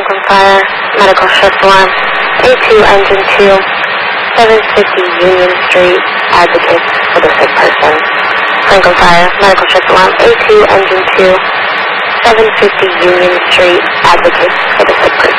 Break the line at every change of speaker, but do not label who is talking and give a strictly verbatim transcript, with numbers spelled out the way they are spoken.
Franklin Fire, medical shift one, A two engine two, seven fifty Union Street, advocates for the sick person. Franklin Fire, medical shift one, A two engine two, seven fifty Union Street, advocates for the sick person.